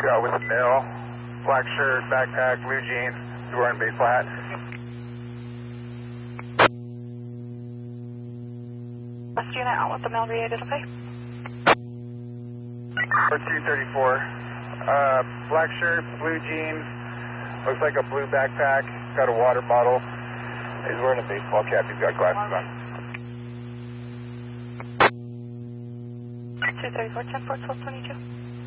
Got with the mill, black shirt, backpack, blue jeans, he's wearing baseball hat. West unit out with the mill, re-identify. For 234, black shirt, blue jeans, looks like a blue backpack, got a water bottle, he's wearing a baseball cap, he's got glasses on. 234, 10 4 1222.